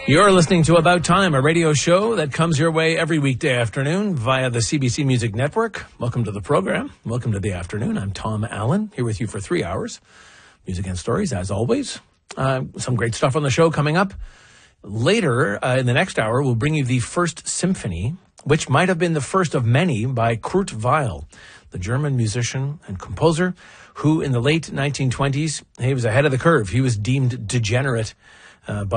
You're listening to About Time, a radio show that comes your way every weekday afternoon via the CBC Music Network. Welcome to the program. Welcome to the afternoon. I'm Tom Allen, here with you for 3 hours. Music and stories, as always. Some great stuff on the show coming up. Later, in the next hour, we'll bring you the first symphony, which might have been the first of many, by Kurt Weill, the German musician and composer, who in the late 1920s, he was ahead of the curve. He was deemed degenerate by